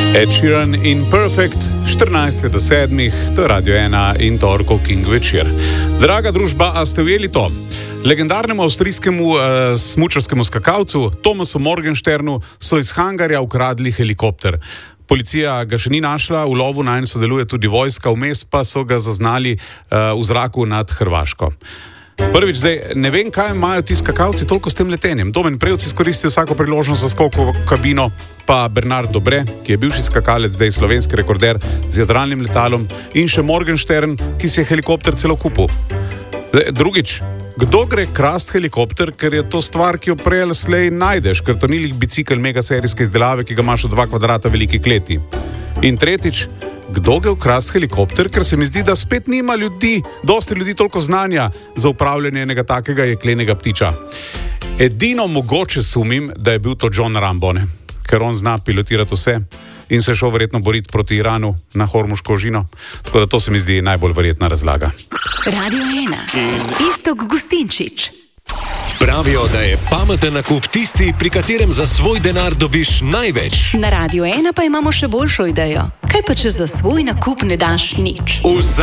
Ed Sheeran in Perfect, 14 do 7, to je Radio 1 in torkov King večer. Draga družba, a ste ujeli to? Legendarnemu avstrijskemu smučarskemu skakalcu Thomasu Morgensternu so iz hangarja ukradli helikopter. Policija ga še ni našla, v lovu nanj sodeluje tudi vojska, vmes pa so ga zaznali v zraku nad Hrvaško. Prvič, zdaj, ne vem, kaj imajo ti skakalci toliko s tem letenjem. Domen Prevc izkoristi vsako priložnost za skok v kabino, pa Bernard Dobre, ki je bivši skakalec, zdaj slovenski rekorder z jadralnim letalom, in še Morgenstern, ki si je helikopter celo kupil. Drugič, kdo gre krast helikopter, ker je to stvar, ki jo prej ali slej najdeš, ker to ni lih bicikel megaserijske izdelave, ki ga imaš v 2 kvadrata veliki kleti. In tretjič, kdo gre krast helikopter, ker se mi zdi, da spet nima ljudi, dosti ljudi toliko znanja za upravljanje enega takega jeklenega ptiča. Edino mogoče sumim, da je bil to John Rambone, ker on zna pilotirati vse in se je šel verjetno boriti proti Iranu na Hormuško ožino. Tako da to se mi zdi najbolj verjetna razlaga. Radio 1. Iztok Gustinčič. Pravijo, da je pameten nakup tisti, pri katerem za svoj denar dobiš največ. Na Radio 1 pa imamo še boljšo idejo. Kaj pa, če za svoj nakup ne daš nič?